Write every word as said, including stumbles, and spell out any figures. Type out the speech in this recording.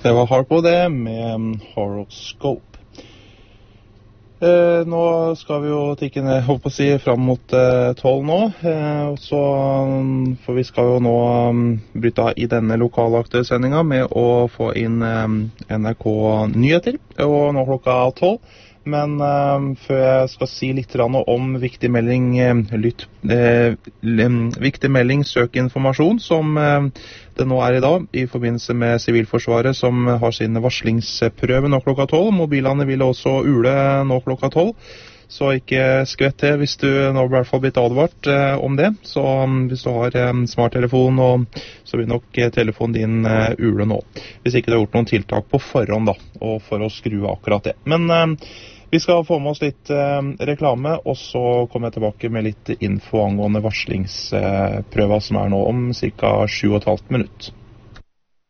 Det var Harpo det, med Horoscope. Eh, nå skal vi jo tikke ned, håper å si, frem mot eh, tolv nå. Eh, så, for vi skal jo nå um, bryte av i denne lokalaktuelle sendinga med å få inn um, N R K-nyheter, og nå klokka tolv. Men uh, før jeg skal si litt om viktig melding, uh, lytt, uh, viktig melding, søk informasjon, som uh, det nå er i dag, i forbindelse med Sivilforsvaret, som har sin varslingsprøve nå klokka tolv. Mobilene vil også ule nå klokka tolv, så ikke skvett det hvis du nå i hvert fall blitt advart uh, om det. Så um, hvis du har um, smarttelefon, og, så vil nok uh, telefonen din uh, ule nå. Hvis ikke du har gjort noen tiltak på forhånd da, og for å skru akkurat det. Men uh, vi skal få med oss litt uh, reklame, og så kommer jeg tilbake med litt info angående varslingsprøva uh, som er nå om cirka sju og et halvt minutt.